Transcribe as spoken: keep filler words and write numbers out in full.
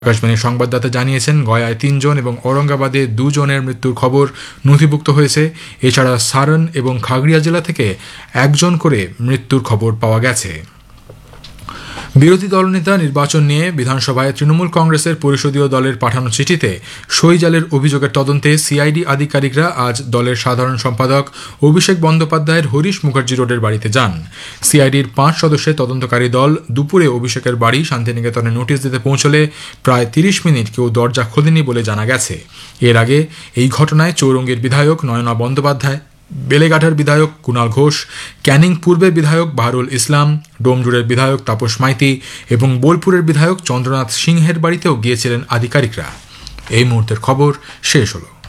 আকাশবাণীর সংবাদদাতা জানিয়েছেন, গয়ায় তিনজন এবং ঔরঙ্গাবাদে দুজনের মৃত্যুর খবর নথিভুক্ত হয়েছে। এছাড়া সারন এবং খাগড়িয়া জেলা থেকে একজন করে মৃত্যুর খবর পাওয়া গেছে। বিরোধী দলনেতা নির্বাচন নিয়ে বিধানসভায় তৃণমূল কংগ্রেসের পরিষদীয় দলের পাঠানো চিঠিতে সই জালের অভিযোগের তদন্তে সিআইডি আধিকারিকরা আজ দলের সাধারণ সম্পাদক অভিষেক বন্দ্যোপাধ্যায়ের হরিশ মুখার্জি রোডের বাড়িতে যান। সিআইডির পাঁচ সদস্যের তদন্তকারী দল দুপুরে অভিষেকের বাড়ি শান্তিনিকেতনে নোটিশ দিতে পৌঁছলে প্রায় তিরিশ মিনিট কেউ দরজা খোলেনি বলে জানা গেছে। এর আগে এই ঘটনায় চৌরঙ্গীর বিধায়ক নয়না বন্দ্যোপাধ্যায়, বেলেঘাটার বিধায়ক কুণাল ঘোষ, ক্যানিং পূর্বের বিধায়ক বাহারুল ইসলাম, ডোমজুড়ের বিধায়ক তাপস মাইতি এবং বোলপুরের বিধায়ক চন্দ্রনাথ সিংহের বাড়িতেও গিয়েছিলেন আধিকারিকরা। এই মুহূর্তের খবর শেষ হলো।